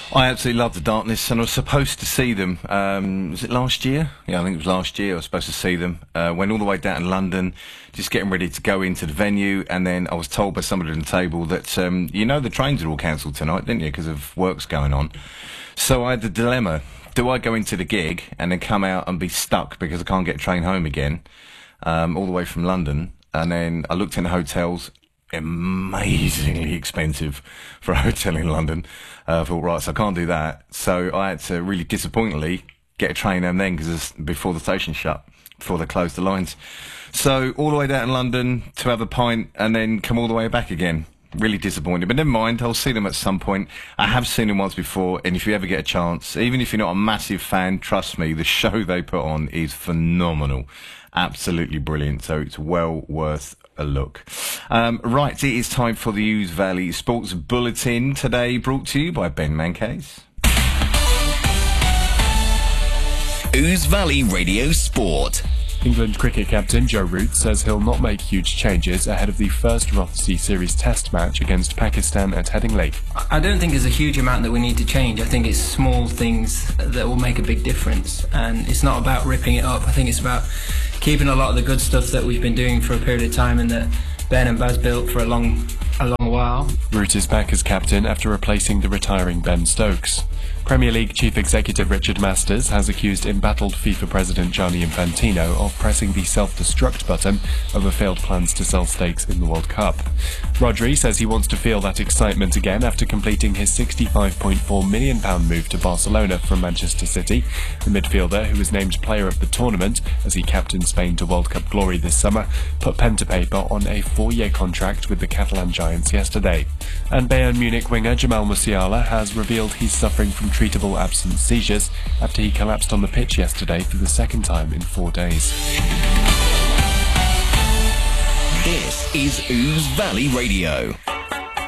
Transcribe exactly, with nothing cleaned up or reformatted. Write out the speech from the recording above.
I absolutely love the Darkness, and I was supposed to see them, um, was it last year? Yeah, I think it was last year I was supposed to see them. Uh, went all the way down to London, just getting ready to go into the venue, and then I was told by somebody at the table that, um, you know, the trains are all cancelled tonight, didn't you, because of works going on. So I had the dilemma, do I go into the gig and then come out and be stuck because I can't get a train home again, um, all the way from London? And then I looked into hotels, amazingly expensive for a hotel in London. Uh, I thought, right, so I can't do that. So I had to really disappointingly get a train home then, because before the station shut, before they closed the lines. So all the way down to London to have a pint and then come all the way back again. Really disappointed, but never mind, I'll see them at some point. I have seen them once before, and if you ever get a chance, even if you're not a massive fan, trust me, the show they put on is phenomenal. Absolutely brilliant, so it's well worth a look. Um, right, it is time for the Ouse Valley Sports Bulletin, today brought to you by Ben Mancase. Ouse Valley Radio Sport. England cricket captain Joe Root says he'll not make huge changes ahead of the first Rothsey Series Test match against Pakistan at Headingley. I don't think there's a huge amount that we need to change. I think it's small things that will make a big difference, and it's not about ripping it up. I think it's about keeping a lot of the good stuff that we've been doing for a period of time and that Ben and Baz built for a long, a long while. Root is back as captain after replacing the retiring Ben Stokes. Premier League Chief Executive Richard Masters has accused embattled FIFA President Gianni Infantino of pressing the self-destruct button over failed plans to sell stakes in the World Cup. Rodri says he wants to feel that excitement again after completing his sixty-five point four million pounds move to Barcelona from Manchester City. The midfielder, who was named player of the tournament as he captained Spain to World Cup glory this summer, put pen to paper on a four-year contract with the Catalan Giants yesterday. And Bayern Munich winger Jamal Musiala has revealed he's suffering from treatable absence seizures after he collapsed on the pitch yesterday for the second time in four days. This is Ouse Valley Radio.